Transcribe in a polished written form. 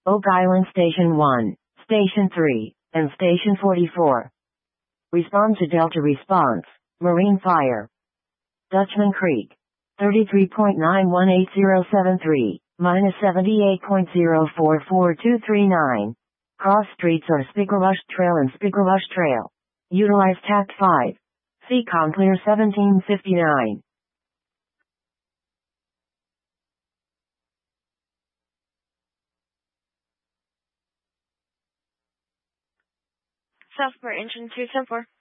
Oak Island Station 1, Station 3, and Station 44. Respond to Delta Response, Marine Fire. Dutchman Creek. 33.918073, minus 78.044239. Cross streets are Spiegelbusch Trail and Spiegelbusch Trail. Utilize Tact 5. Seacom Clear 1759. Southport Engine 274.